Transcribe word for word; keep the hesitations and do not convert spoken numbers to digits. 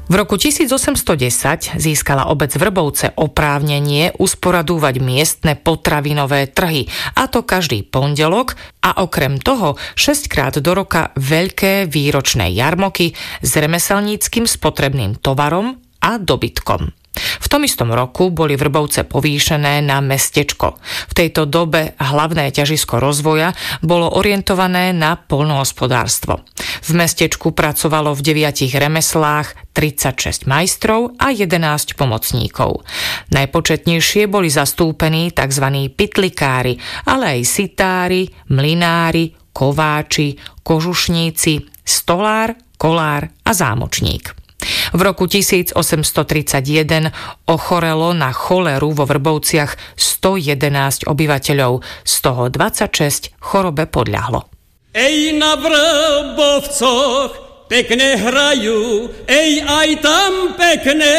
V roku tisícosemstodesať získala obec Vrbovce oprávnenie usporadúvať miestne potravinové trhy, a to každý pondelok a okrem toho šesťkrát do roka veľké výročné jarmoky s remeselníckym spotrebným tovarom a dobytkom. V tom istom roku boli Vrbovce povýšené na mestečko. V tejto dobe hlavné ťažisko rozvoja bolo orientované na poľnohospodárstvo. V mestečku pracovalo v deviatich remeslách tridsaťšesť majstrov a jedenásť pomocníkov. Najpočetnejšie boli zastúpení tzv. Pytlikári, ale aj sitári, mlynári, kováči, kožušníci, stolár, kolár a zámočník. V roku tisícosemstotridsaťjeden ochorelo na choleru vo Vrbovciach stojedenásť obyvateľov, z toho dvadsaťšesť chorobe podľahlo. Ej, na Vrbovcoch pekne hrajú, ej, aj tam pekne